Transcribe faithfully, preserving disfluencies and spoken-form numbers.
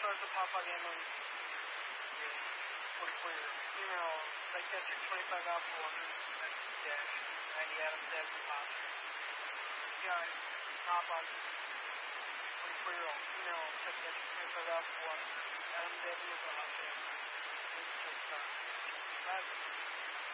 does the pop by the end of forty-four year email, like that's your twenty-five alpha one dash ninety Adam Debs pop. Yeah, pop on forty-four year old email, like that's your twenty-five alpha one Adam Debs pop. It's just, uh,